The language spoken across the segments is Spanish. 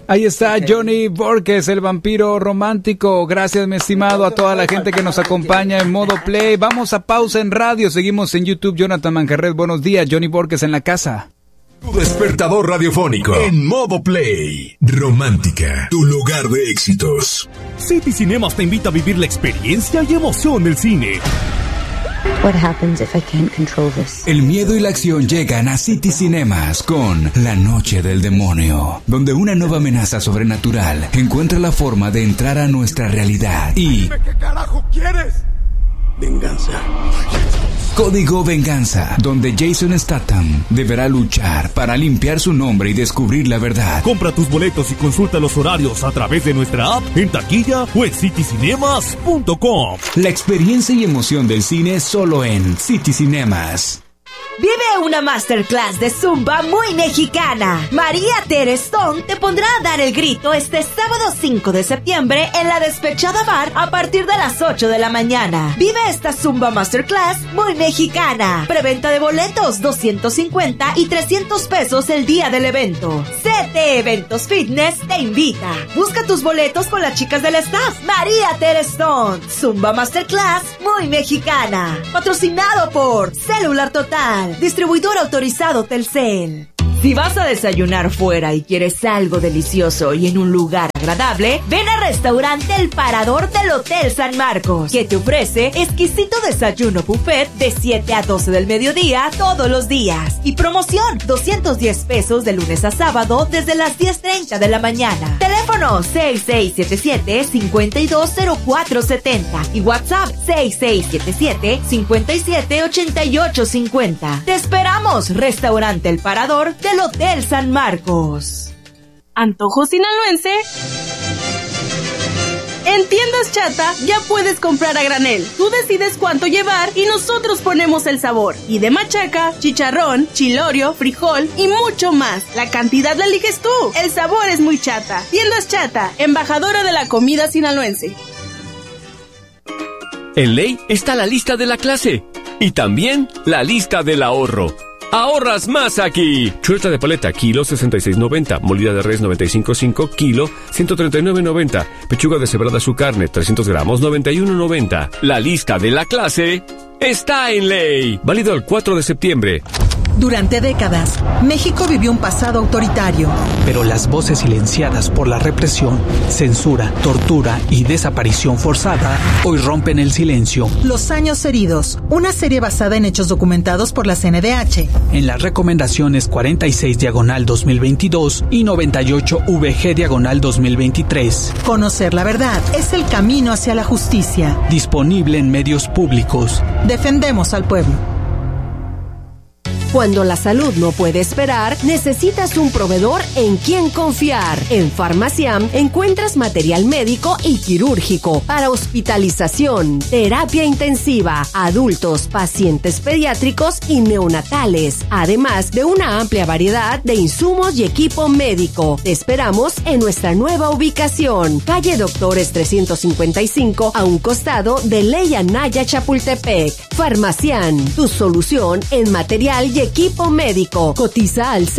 Ahí está Johnny Borges, el vampiro romántico. Gracias, mi estimado, a toda la gente que nos acompaña en Modo Play. Vamos a pausa en radio, seguimos en YouTube. Jonathan Manjarret, buenos días. Johnny Borges en la casa. Tu despertador radiofónico en Modo Play. Romántica, tu lugar de éxitos. City Cinemas te invita a vivir la experiencia y emoción del cine. What happens if I can't control this? El miedo y la acción llegan a City Cinemas con La Noche del Demonio, donde una nueva amenaza sobrenatural encuentra la forma de entrar a nuestra realidad y... Dime qué carajo quieres. Venganza. Código Venganza, donde Jason Statham deberá luchar para limpiar su nombre y descubrir la verdad. Compra tus boletos y consulta los horarios a través de nuestra app, en taquilla o en citycinemas.com. La experiencia y emoción del cine solo en City Cinemas. Vive una masterclass de Zumba muy mexicana. María Tere Stone te pondrá a dar el grito este sábado 5 de septiembre en la Despechada Bar a partir de las 8 de la mañana. Vive esta Zumba Masterclass muy mexicana. Preventa de boletos 250 y 300 pesos el día del evento. CT Eventos Fitness te invita. Busca tus boletos con las chicas del staff. María Tere Stone. Zumba Masterclass muy mexicana. Patrocinado por Celular Total. Distribuidor autorizado Telcel. Si vas a desayunar fuera y quieres algo delicioso y en un lugar agradable, ven al restaurante El Parador del Hotel San Marcos, que te ofrece exquisito desayuno buffet de 7 a 12 del mediodía todos los días. Y promoción, 210 pesos de lunes a sábado desde las 10:30 de la mañana. Teléfono 6677-520470 y WhatsApp 6677-578850. Te esperamos, Restaurante El Parador del Hotel San Marcos. ¿Antojo sinaloense? En Tiendas Chata ya puedes comprar a granel. Tú decides cuánto llevar y nosotros ponemos el sabor. Y de machaca, chicharrón, chilorio, frijol y mucho más. La cantidad la eliges tú. El sabor es muy chata. Tiendas Chata, embajadora de la comida sinaloense. En Ley está la lista de la clase y también la lista del ahorro. ¡Ahorras más aquí! Chuleta de paleta, kilo 66.90. Molida de res 95.5, kilo 139.90. Pechuga deshebrada su carne, 300 gramos, 91.90. La lista de la clase está en Ley. Válido el 4 de septiembre. Durante décadas, México vivió un pasado autoritario. Pero las voces silenciadas por la represión, censura, tortura y desaparición forzada hoy rompen el silencio. Los años heridos, una serie basada en hechos documentados por la CNDH. En las recomendaciones 46/2022 y 98/VG/2023. Conocer la verdad es el camino hacia la justicia. Disponible en medios públicos. Defendemos al pueblo. Cuando la salud no puede esperar, necesitas un proveedor en quien confiar. En Farmaciam encuentras material médico y quirúrgico para hospitalización, terapia intensiva, adultos, pacientes pediátricos y neonatales, además de una amplia variedad de insumos y equipo médico. Te esperamos en nuestra nueva ubicación, calle Doctores 355, a un costado de Ley Anaya Chapultepec. Farmaciam, tu solución en material y equipo médico. Cotiza al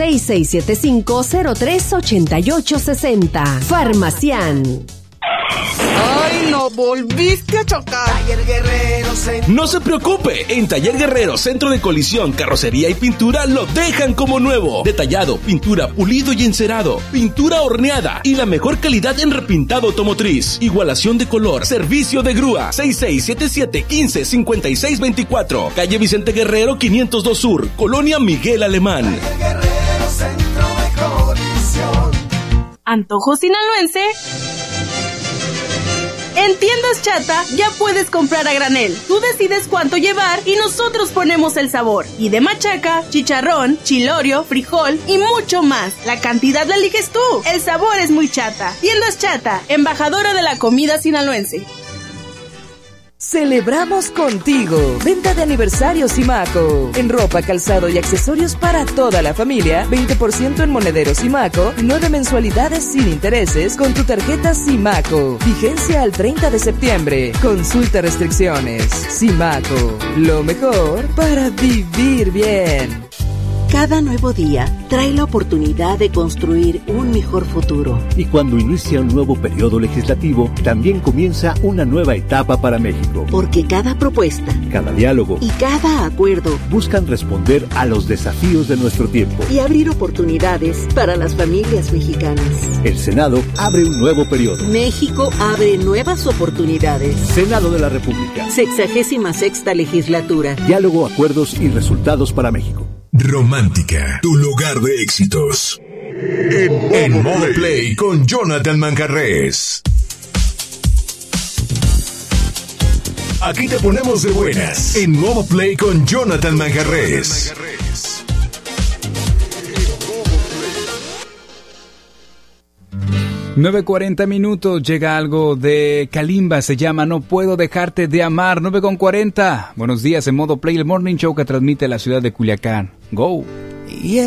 6675-038860. Farmaciam. ¡Ay, no! ¡Volviste a chocar! Taller Guerrero Centro. No se preocupe, en Taller Guerrero Centro de Colisión, Carrocería y Pintura lo dejan como nuevo. Detallado, pintura, pulido y encerado, pintura horneada y la mejor calidad en repintado automotriz. Igualación de color, servicio de grúa. 6677-155624. Calle Vicente Guerrero 502 Sur, Colonia Miguel Alemán. Taller Guerrero Centro de Colisión. ¿Antojo sinaloense? En Tiendas Chata ya puedes comprar a granel. Tú decides cuánto llevar y nosotros ponemos el sabor. Y de machaca, chicharrón, chilorio, frijol y mucho más. La cantidad la eliges tú. El sabor es muy chata. Tiendas Chata, embajadora de la comida sinaloense. Celebramos contigo. Venta de aniversario Simaco. En ropa, calzado y accesorios para toda la familia. 20% en monedero Simaco. 9 mensualidades sin intereses con tu tarjeta Simaco. Vigencia al 30 de septiembre. Consulta restricciones. Simaco. Lo mejor para vivir bien. Cada nuevo día trae la oportunidad de construir un mejor futuro. Y cuando inicia un nuevo periodo legislativo, también comienza una nueva etapa para México. Porque cada propuesta, cada diálogo y cada acuerdo buscan responder a los desafíos de nuestro tiempo y abrir oportunidades para las familias mexicanas. El Senado abre un nuevo periodo. México abre nuevas oportunidades. Senado de la República. 66ª legislatura. Diálogo, acuerdos y resultados para México. Romántica, tu lugar de éxitos. En Modo Play con Jonathan Manjarrés. Aquí te ponemos de buenas. En Modo Play con Jonathan Manjarrés. 9:40 minutos, llega algo de Kalimba, se llama No Puedo Dejarte de Amar. 9:40. Buenos días en Modo Play, el Morning Show que transmite la ciudad de Culiacán. Go. Y